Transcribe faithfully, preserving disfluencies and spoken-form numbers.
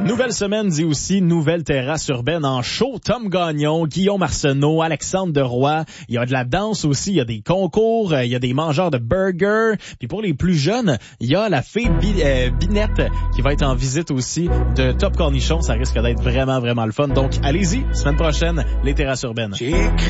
Nouvelle semaine dit aussi nouvelle terrasse urbaine en show. Tom Gagnon, Guillaume Arsenault, Alexandre Deroy. Il y a de la danse aussi, il y a des concours, il y a des mangeurs de burgers. Puis pour les plus jeunes, il y a la fée Bi- euh, Binette qui va être en visite aussi de Top Cornichon. Ça risque d'être vraiment, vraiment le fun. Donc allez-y, semaine prochaine, les terrasses urbaines.